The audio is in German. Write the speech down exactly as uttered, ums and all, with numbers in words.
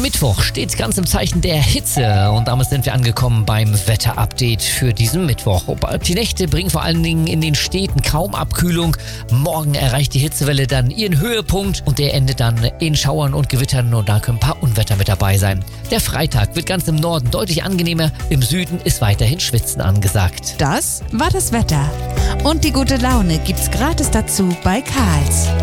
Mittwoch steht ganz im Zeichen der Hitze und damit sind wir angekommen beim Wetterupdate für diesen Mittwoch. Die Nächte bringen vor allen Dingen in den Städten kaum Abkühlung. Morgen erreicht die Hitzewelle dann ihren Höhepunkt und der endet dann in Schauern und Gewittern und da können ein paar Unwetter mit dabei sein. Der Freitag wird ganz im Norden deutlich angenehmer, im Süden ist weiterhin Schwitzen angesagt. Das war das Wetter. Und die gute Laune gibt's gratis dazu bei Karls.